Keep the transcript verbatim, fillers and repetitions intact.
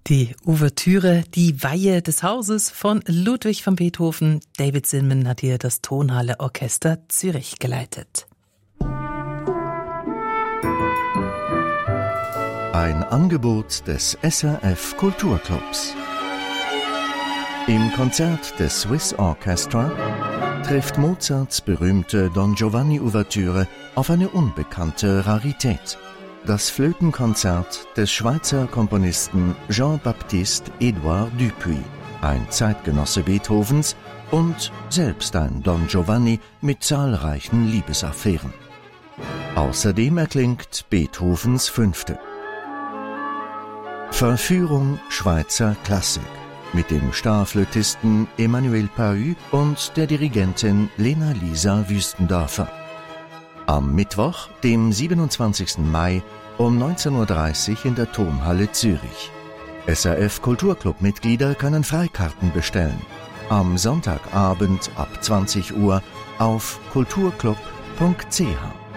Die Ouvertüre, die Weihe des Hauses von Ludwig van Beethoven. David Zinman hat hier das Tonhalle Orchester Zürich geleitet. Ein Angebot des S R F Kulturclubs. Im Konzert des Swiss Orchestra trifft Mozarts berühmte Don Giovanni Ouvertüre auf eine unbekannte Rarität. Das Flötenkonzert des Schweizer Komponisten Jean-Baptiste Edouard Dupuy, ein Zeitgenosse Beethovens und selbst ein Don Giovanni mit zahlreichen Liebesaffären. Außerdem erklingt Beethovens Fünfte. Verführung Schweizer Klassik mit dem Starflötisten Emmanuel Pahü und der Dirigentin Lena-Lisa Wüstendorfer. Am Mittwoch, dem siebenundzwanzigsten Mai um neunzehn Uhr dreißig in der Tonhalle Zürich. S R F Kulturclub-Mitglieder können Freikarten bestellen. Am Sonntagabend ab zwanzig Uhr auf kulturclub punkt c h.